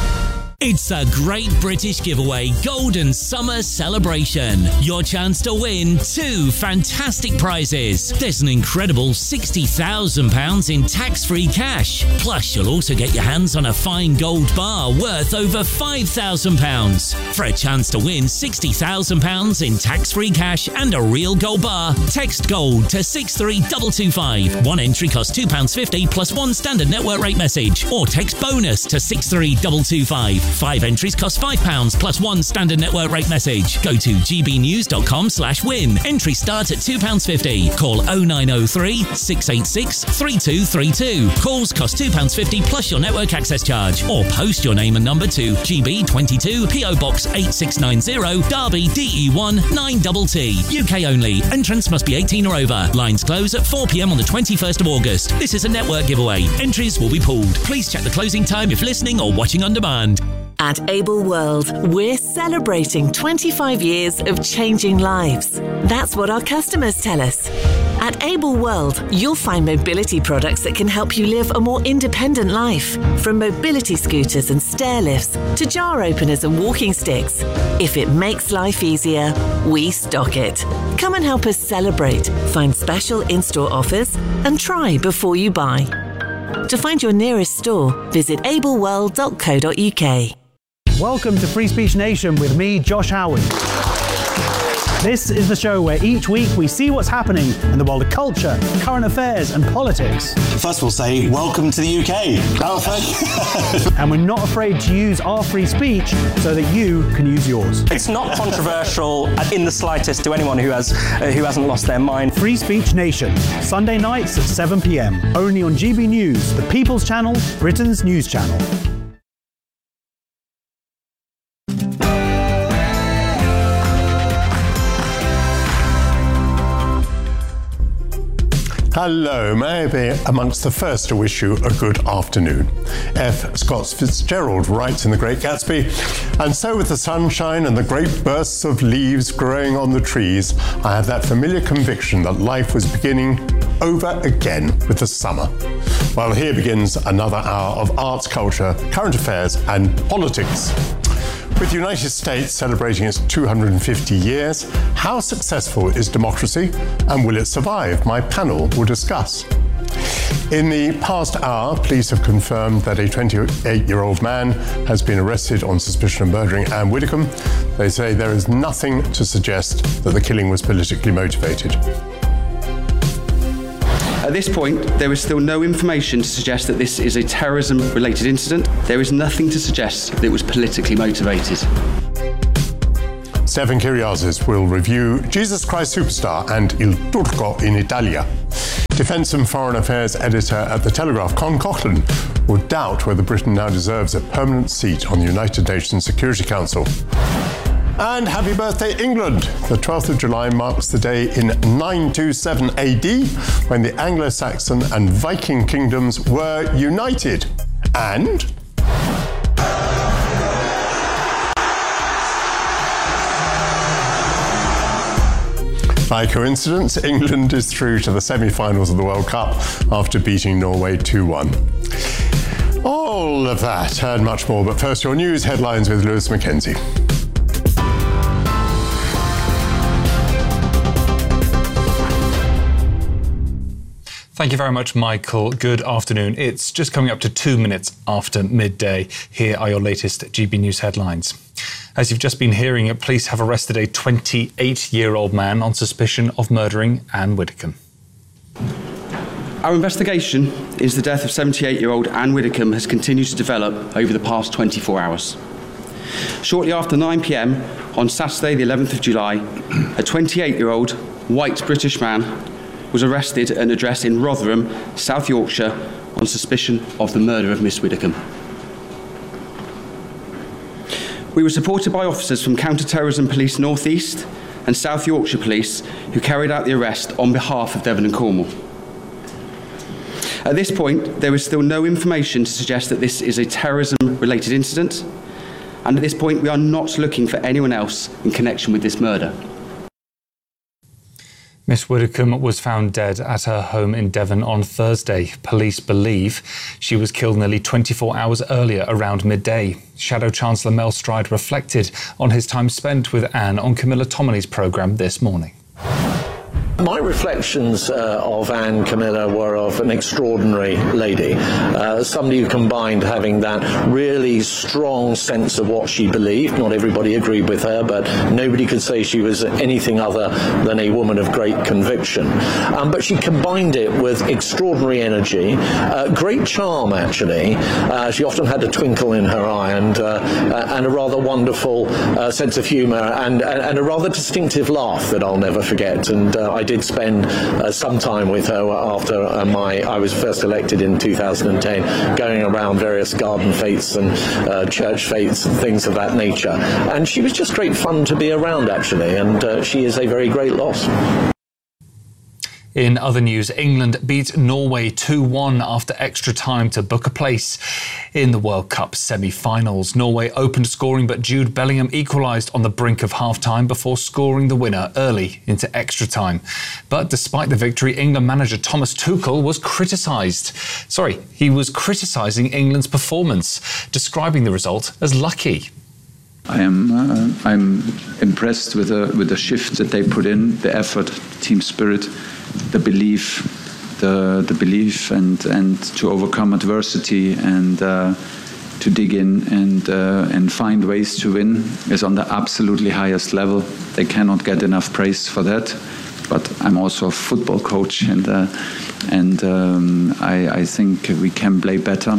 It's a great British giveaway Golden Summer Celebration. Your chance to win two fantastic prizes. There's an incredible sixty thousand pounds in tax-free cash. Plus, you'll also get your hands on a fine gold bar worth over five thousand pounds. For a chance to win sixty thousand pounds in tax-free cash and a real gold bar, text GOLD to six three two two five. One entry costs two pounds fifty plus one standard network rate message. Or text BONUS to six three two two five. Five entries cost five pounds plus one standard network rate message. Go to gbnews.com slash win. Entry start at two pounds fifty. Call oh nine oh three, six eight six, three two three two. Calls cost two pounds fifty plus your network access charge. Or post your name and number to G B twenty-two, P O Box eight six nine zero, Derby, D E one nine T T. U K only. Entrance must be eighteen or over. Lines close at four p m on the twenty-first of August. This is a network giveaway. Entries will be pulled. Please check the closing time if listening or watching on demand. At Able World, we're celebrating twenty-five years of changing lives. That's what our customers tell us. At Able World, you'll find mobility products that can help you live a more independent life. From mobility scooters and stair lifts to jar openers and walking sticks. If it makes life easier, we stock it. Come and help us celebrate, find special in-store offers, and try before you buy. To find your nearest store, visit able world dot co dot u k. Welcome to Free Speech Nation with me, Josh Howard. This is the show where each week we see what's happening in the world of culture, current affairs and politics. First we'll say, welcome to the U K. Oh, thank you. And we're not afraid to use our free speech so that you can use yours. It's not controversial in the slightest to anyone who has uh, who hasn't lost their mind. Free Speech Nation, Sunday nights at seven p m, only on G B News, the People's Channel, Britain's news channel. Hello, may I be amongst the first to wish you a good afternoon. F. Scott Fitzgerald writes in The Great Gatsby, and so with the sunshine and the great bursts of leaves growing on the trees, I had that familiar conviction that life was beginning over again with the summer. Well, here begins another hour of arts, culture, current affairs and politics. With the United States celebrating its two hundred fifty years, how successful is democracy and will it survive? My panel will discuss. In the past hour, police have confirmed that a twenty-eight-year-old man has been arrested on suspicion of murdering Anne Widdecombe. They say there is nothing to suggest that the killing was politically motivated. At this point, there is still no information to suggest that this is a terrorism-related incident. There is nothing to suggest that it was politically motivated. Stefan Kyriazis will review Jesus Christ Superstar and Il Turco in Italia. Defence and Foreign Affairs editor at The Telegraph, Con Coughlin, will doubt whether Britain now deserves a permanent seat on the United Nations Security Council. And happy birthday, England! The twelfth of July marks the day in nine twenty-seven A D when the Anglo-Saxon and Viking kingdoms were united. And by coincidence, England is through to the semi-finals of the World Cup after beating Norway two one. All of that and much more, but first your news headlines with Lewis Mackenzie. Thank you very much, Michael. Good afternoon. It's just coming up to two minutes after midday. Here are your latest G B News headlines. As you've just been hearing, police have arrested a twenty-eight-year-old man on suspicion of murdering Anne Widdecombe. Our investigation into the death of seventy-eight-year-old Anne Widdecombe has continued to develop over the past twenty-four hours. Shortly after nine p m on Saturday, the eleventh of July, a twenty-eight-year-old white British man was arrested at an address in Rotherham, South Yorkshire, on suspicion of the murder of Miss Widdecombe. We were supported by officers from Counter-Terrorism Police North East and South Yorkshire Police who carried out the arrest on behalf of Devon and Cornwall. At this point, there is still no information to suggest that this is a terrorism-related incident, and at this point we are not looking for anyone else in connection with this murder. Miss Widdecombe was found dead at her home in Devon on Thursday. Police believe she was killed nearly twenty-four hours earlier, around midday. Shadow Chancellor Mel Stride reflected on his time spent with Anne on Camilla Tominey's programme this morning. My reflections uh, of Anne Camilla were of an extraordinary lady, uh, somebody who combined having that really strong sense of what she believed. Not everybody agreed with her, but nobody could say she was anything other than a woman of great conviction. Um, but she combined it with extraordinary energy, uh, great charm actually. Uh, she often had a twinkle in her eye and, uh, and a rather wonderful uh, sense of humour and, and, and a rather distinctive laugh that I'll never forget. And uh, I did spend uh, some time with her after uh, my I was first elected in two thousand ten, going around various garden fetes and uh, church fetes and things of that nature. And she was just great fun to be around, actually, and uh, she is a very great loss. In other news, England beat Norway two one after extra time to book a place in the World Cup semi-finals. Norway opened scoring, but Jude Bellingham equalised on the brink of half-time before scoring the winner early into extra time. But despite the victory, England manager Thomas Tuchel was criticised. Sorry, he was criticising England's performance, describing the result as lucky. I am uh, I'm impressed with the with the shift that they put in, the effort, the team spirit, the belief, the the belief, and and to overcome adversity, and uh, to dig in and uh, and find ways to win is on the absolutely highest level. They cannot get enough praise for that. But I'm also a football coach, and uh, and um, I, I think we can play better.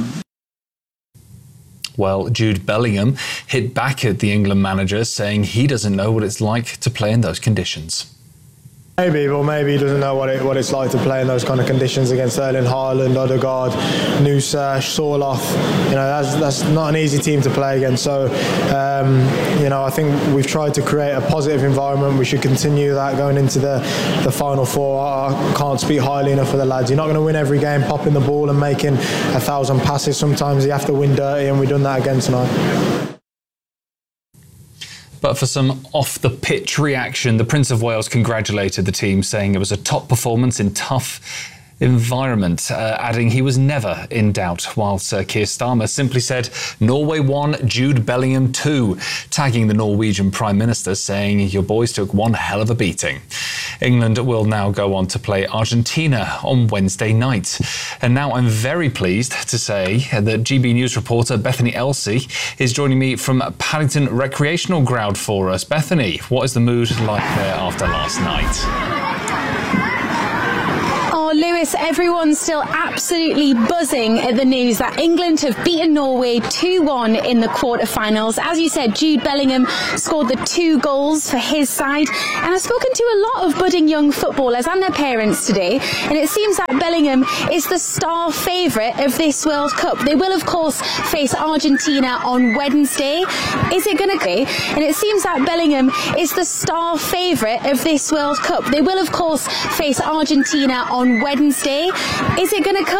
Well, Jude Bellingham hit back at the England manager, saying he doesn't know what it's like to play in those conditions. Maybe, but maybe he doesn't know what it what it's like to play in those kind of conditions against Erling Haaland, Odegaard, Nusa, Sorloth. You know, that's that's not an easy team to play against. So, um, you know, I think we've tried to create a positive environment. We should continue that going into the the final four. I can't speak highly enough for the lads. You're not going to win every game popping the ball and making a thousand passes. Sometimes you have to win dirty, and we've done that again tonight. But for some off-the-pitch reaction, the Prince of Wales congratulated the team, saying it was a top performance in tough environment, uh, adding he was never in doubt, while Sir Keir Starmer simply said Norway won, Jude Bellingham two, tagging the Norwegian Prime Minister, saying your boys took one hell of a beating. England will now go on to play Argentina on Wednesday night. And now I'm very pleased to say that G B News reporter Bethany Elsey is joining me from Paddington Recreational Ground for us. Bethany, what is the mood like there after last night? Lewis, everyone's still absolutely buzzing at the news that England have beaten Norway two one in the quarterfinals. As you said, Jude Bellingham scored the two goals for his side. And I've spoken to a lot of budding young footballers and their parents today, and it seems that Bellingham is the star favourite of this World Cup. They will, of course, face Argentina on Wednesday. Is it going to be? And it seems that Bellingham is the star favourite of this World Cup. They will, of course, face Argentina on Wednesday. Is it going to come?